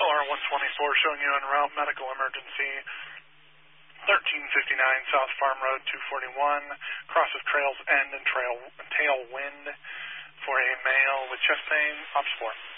LR-124 showing you en route medical emergency 1359 South Farm Road 241, cross of Trails End and tailwind for a male with chest pain, Ops 4.